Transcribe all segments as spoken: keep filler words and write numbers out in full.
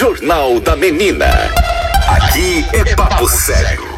Jornal da Menina. Aqui é papo sério.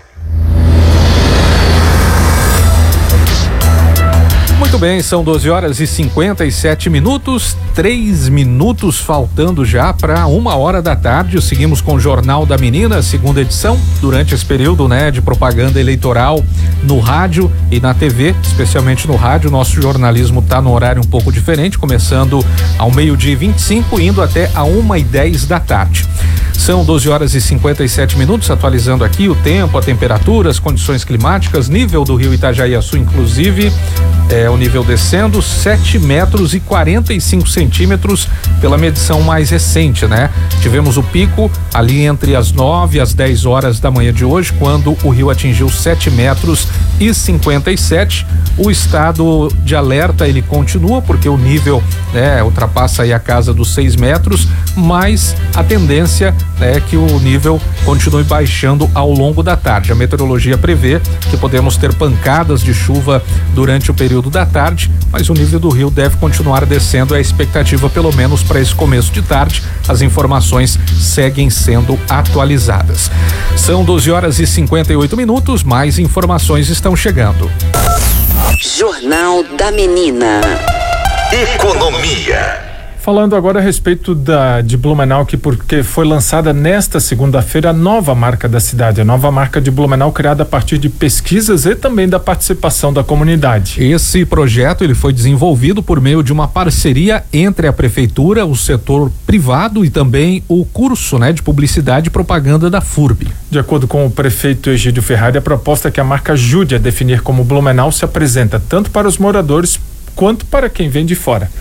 Muito bem, são doze horas e cinquenta e sete minutos, três minutos faltando já para uma hora da tarde. Seguimos com o Jornal da Menina, segunda edição, durante esse período, né, de propaganda eleitoral no rádio e na T V, especialmente no rádio. Nosso jornalismo tá no horário um pouco diferente, começando ao meio-dia e vinte e cinco, indo até a uma e dez da tarde. São doze horas e cinquenta e sete minutos, atualizando aqui o tempo, a temperatura, as condições climáticas, nível do rio Itajaiaçu, inclusive, é, o nível descendo sete metros e quarenta e cinco centímetros pela medição mais recente, né? Tivemos o pico ali entre as nove e as dez horas da manhã de hoje, quando o rio atingiu sete metros e cinquenta e sete. O estado de alerta ele continua, porque o nível, né, ultrapassa aí a casa dos seis metros, mas a tendência é que o nível continue baixando ao longo da tarde. A meteorologia prevê que podemos ter pancadas de chuva durante o período da tarde, mas o nível do rio deve continuar descendo. É a expectativa, pelo menos para esse começo de tarde. As informações seguem sendo atualizadas. São doze horas e cinquenta e oito minutos, mais informações estão chegando. Jornal da Menina. Economia. Falando agora a respeito da, de Blumenau, que porque foi lançada nesta segunda-feira a nova marca da cidade, a nova marca de Blumenau, criada a partir de pesquisas e também da participação da comunidade. Esse projeto ele foi desenvolvido por meio de uma parceria entre a prefeitura, o setor privado e também o curso, né, de publicidade e propaganda da F U R B. De acordo com o prefeito Egídio Ferrari, a proposta é que a marca ajude a definir como Blumenau se apresenta tanto para os moradores quanto para quem vem de fora.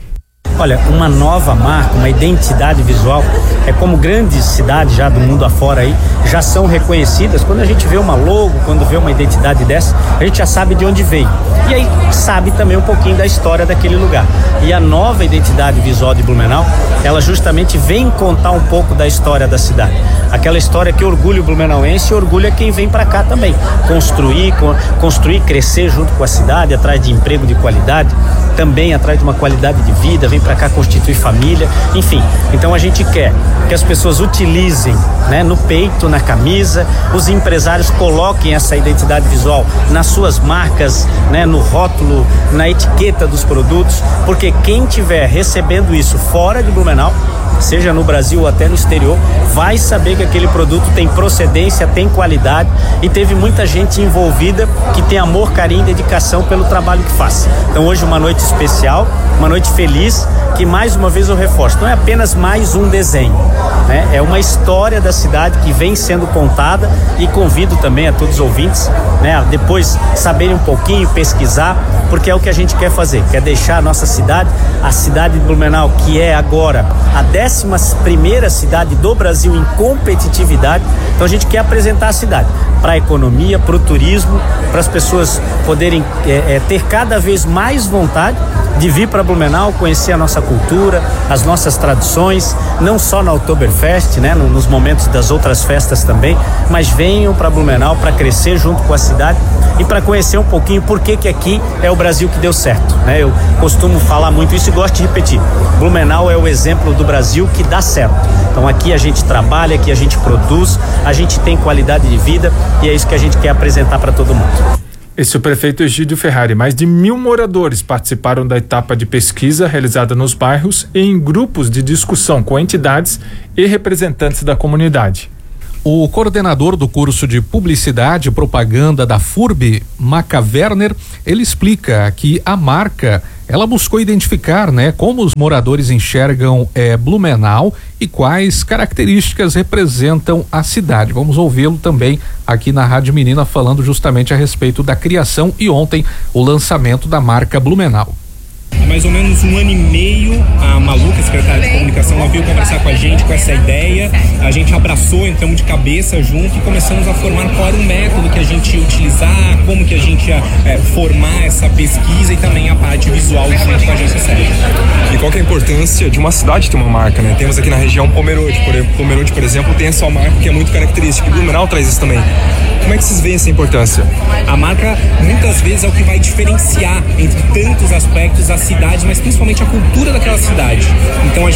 Olha, uma nova marca, uma identidade visual, é como grandes cidades já do mundo afora aí, já são reconhecidas. Quando a gente vê uma logo, quando vê uma identidade dessa, a gente já sabe de onde veio. E aí sabe também um pouquinho da história daquele lugar. E a nova identidade visual de Blumenau, ela justamente vem contar um pouco da história da cidade. Aquela história que orgulha o blumenauense e orgulha quem vem para cá também. Construir, construir, crescer junto com a cidade, atrás de emprego de qualidade, também atrás de uma qualidade de vida, vem para cá constituir família, enfim. Então a gente quer que as pessoas utilizem, né, no peito, na camisa, os empresários coloquem essa identidade visual nas suas marcas, né, no rótulo, na etiqueta dos produtos, porque quem tiver recebendo isso fora de Blumenau, seja no Brasil ou até no exterior, vai saber que aquele produto tem procedência, tem qualidade e teve muita gente envolvida que tem amor, carinho e dedicação pelo trabalho que faz. Então hoje uma noite especial, uma noite feliz, que mais uma vez eu reforço, não é apenas mais um desenho, né? É uma história da cidade que vem sendo contada e convido também a todos os ouvintes, né, a depois saberem um pouquinho, pesquisar, porque é o que a gente quer fazer, quer deixar a nossa cidade, a cidade de Blumenau, que é agora a décima primeira cidade do Brasil em competitividade. Então a gente quer apresentar a cidade para a economia, para o turismo, para as pessoas poderem é, é, ter cada vez mais vontade de vir para Blumenau, conhecer a nossa cultura, as nossas tradições, não só na Oktoberfest, né, nos momentos das outras festas também, mas venham para Blumenau para crescer junto com a cidade e para conhecer um pouquinho por que que aqui é o Brasil que deu certo, né? Eu costumo falar muito isso e gosto de repetir. Blumenau é o exemplo do Brasil que dá certo. Então aqui a gente trabalha, aqui a gente produz, a gente tem qualidade de vida e é isso que a gente quer apresentar para todo mundo. Esse é o prefeito Egídio Ferrari. Mais de mil moradores participaram da etapa de pesquisa realizada nos bairros e em grupos de discussão com entidades e representantes da comunidade. O coordenador do curso de Publicidade e Propaganda da F U R B, Maca Werner, ele explica que a marca, ela buscou identificar, né, como os moradores enxergam é, Blumenau e quais características representam a cidade. Vamos ouvi-lo também aqui na Rádio Menina, falando justamente a respeito da criação e ontem o lançamento da marca Blumenau. Há mais ou menos um ano e meio, a Maluca, secretária de comunicação, ela veio conversar com a gente com essa ideia. A gente abraçou, então, de cabeça junto e começamos a formar qual era o método que a gente ia utilizar, como que a gente ia é, formar essa pesquisa e também a parte visual junto com a agência Sérgio. E qual que é a importância de uma cidade ter uma marca, né? Temos aqui na região Pomerode, por, Pomerode, por exemplo, tem a sua marca que é muito característica. E Blumenau traz isso também. Como é que vocês veem essa importância? A marca, muitas vezes, é o que vai diferenciar entre tantos aspectos a cidade, mas principalmente a cultura daquela cidade. Então a gente tem uma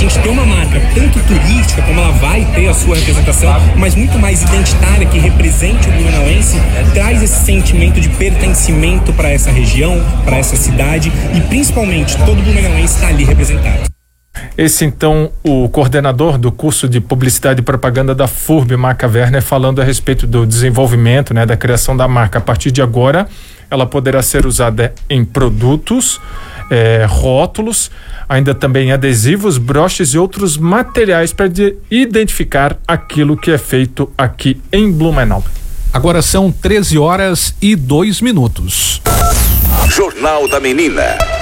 marca, tanto turística, como ela vai ter a sua representação, mas muito mais identitária, que represente o blumenauense, traz esse sentimento de pertencimento para essa região, para essa cidade, e principalmente todo blumenauense está ali representado. Esse, então, o coordenador do curso de Publicidade e Propaganda da F U R B, Marca Werner, falando a respeito do desenvolvimento, né, da criação da marca. A partir de agora, ela poderá ser usada em produtos, é, rótulos, ainda também adesivos, broches e outros materiais para identificar aquilo que é feito aqui em Blumenau. Agora são treze horas e dois minutos. Jornal da Menina.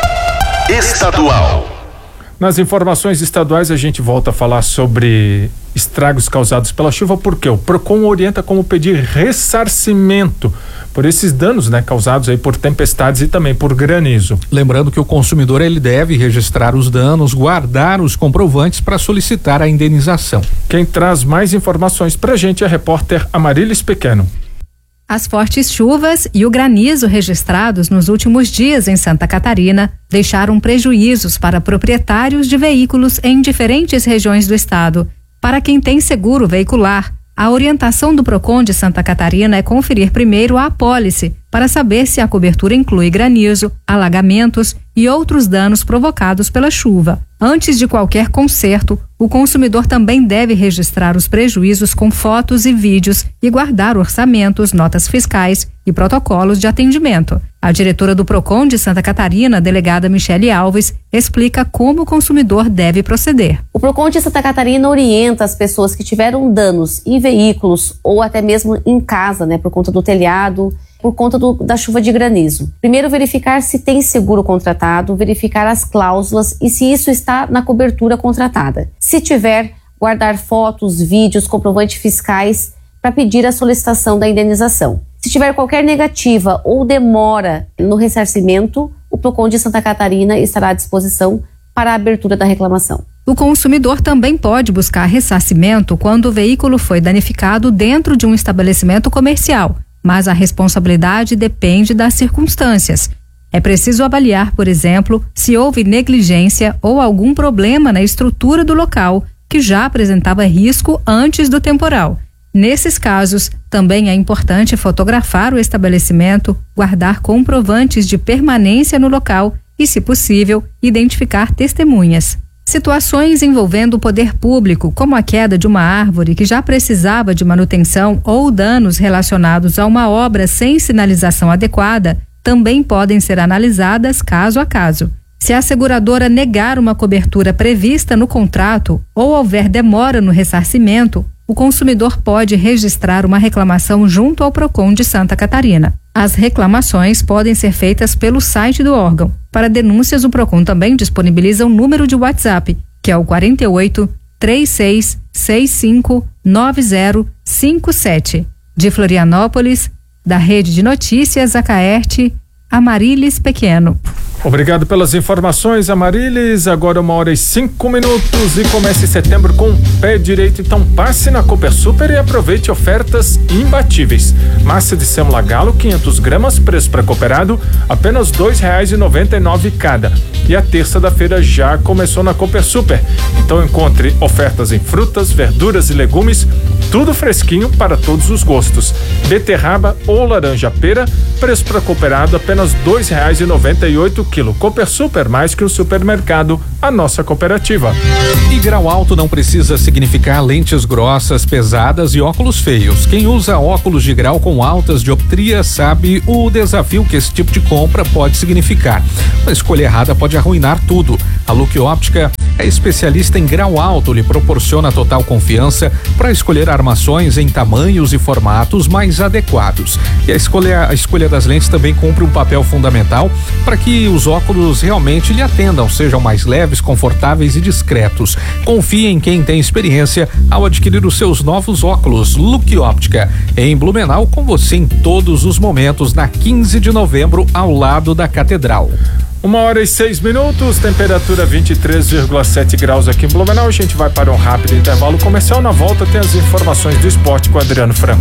Estadual. Nas informações estaduais, a gente volta a falar sobre estragos causados pela chuva, porque o Procon orienta como pedir ressarcimento por esses danos, né, causados aí por tempestades e também por granizo. Lembrando que o consumidor ele deve registrar os danos, guardar os comprovantes para solicitar a indenização. Quem traz mais informações pra gente é a repórter Amarilis Pequeno. As fortes chuvas e o granizo registrados nos últimos dias em Santa Catarina deixaram prejuízos para proprietários de veículos em diferentes regiões do estado. Para quem tem seguro veicular, a orientação do Procon de Santa Catarina é conferir primeiro a apólice para saber se a cobertura inclui granizo, alagamentos e outros danos provocados pela chuva. Antes de qualquer conserto, o consumidor também deve registrar os prejuízos com fotos e vídeos e guardar orçamentos, notas fiscais e protocolos de atendimento. A diretora do Procon de Santa Catarina, delegada Michele Alves, explica como o consumidor deve proceder. O Procon de Santa Catarina orienta as pessoas que tiveram danos em veículos ou até mesmo em casa, né, por conta do telhado, por conta do, da chuva de granizo. Primeiro, verificar se tem seguro contratado, verificar as cláusulas e se isso está na cobertura contratada. Se tiver, guardar fotos, vídeos, comprovantes fiscais para pedir a solicitação da indenização. Se tiver qualquer negativa ou demora no ressarcimento, o Procon de Santa Catarina estará à disposição para a abertura da reclamação. O consumidor também pode buscar ressarcimento quando o veículo foi danificado dentro de um estabelecimento comercial, mas a responsabilidade depende das circunstâncias. É preciso avaliar, por exemplo, se houve negligência ou algum problema na estrutura do local que já apresentava risco antes do temporal. Nesses casos, também é importante fotografar o estabelecimento, guardar comprovantes de permanência no local e, se possível, identificar testemunhas. Situações envolvendo o poder público, como a queda de uma árvore que já precisava de manutenção ou danos relacionados a uma obra sem sinalização adequada, também podem ser analisadas caso a caso. Se a seguradora negar uma cobertura prevista no contrato ou houver demora no ressarcimento, o consumidor pode registrar uma reclamação junto ao Procon de Santa Catarina. As reclamações podem ser feitas pelo site do órgão. Para denúncias, o Procon também disponibiliza um número de WhatsApp, que é o quarenta e oito, trinta e seis, sessenta e cinco, noventa cinquenta e sete. De Florianópolis, da Rede de Notícias Acaerte, Amarilis Pequeno. Obrigado pelas informações, Amarilis. Agora uma hora e cinco minutos e comece setembro com o pé direito. Então passe na Cooper Super e aproveite ofertas imbatíveis. Massa de sêmola galo, quinhentas gramas, preço para cooperado, apenas dois reais e noventa e nove cada. E a terça da feira já começou na Cooper Super. Então encontre ofertas em frutas, verduras e legumes, tudo fresquinho para todos os gostos. Beterraba ou laranja pera, preço para cooperado, apenas dois reais e noventa e oito quilo. Cooper Super, mais que o supermercado, a nossa cooperativa. E grau alto não precisa significar lentes grossas, pesadas e óculos feios. Quem usa óculos de grau com altas dioptrias sabe o desafio que esse tipo de compra pode significar. Uma escolha errada pode arruinar tudo. A Look Óptica é especialista em grau alto, lhe proporciona total confiança para escolher armações em tamanhos e formatos mais adequados. E a escolha, a escolha das lentes também cumpre um papel fundamental para que os óculos realmente lhe atendam, sejam mais leves, confortáveis e discretos. Confie em quem tem experiência ao adquirir os seus novos óculos. Look Óptica, em Blumenau, com você em todos os momentos, na quinze de novembro, ao lado da Catedral. Uma hora e seis minutos, temperatura vinte e três vírgula sete graus aqui em Blumenau. A gente vai para um rápido intervalo comercial. Na volta tem as informações do esporte com Adriano Franco.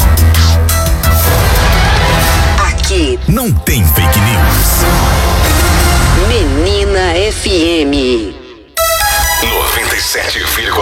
Aqui não tem fake news. Menina F M. noventa noventa e sete vírgula